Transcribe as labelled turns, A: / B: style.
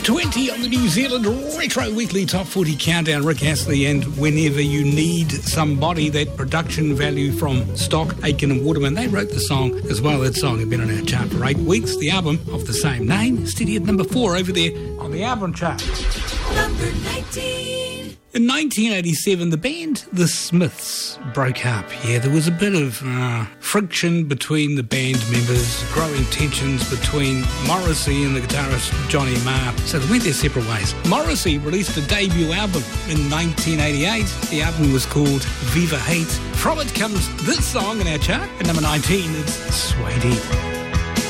A: 20 on the New Zealand Retro Weekly Top 40 Countdown. Rick Astley and Whenever You Need Somebody, that production value from Stock, Aitken and Waterman. They wrote the song as well. That song had been on our chart for 8 weeks. The album of the same name, steady at number 4 over there on the album chart.
B: Number 19.
A: In 1987, the band The Smiths broke up. Yeah, there was a bit of friction between the band members, growing tensions between Morrissey and the guitarist Johnny Marr. So they went their separate ways. Morrissey released a debut album in 1988. The album was called Viva Hate. From it comes this song in our chart. At number 19, it's Suede.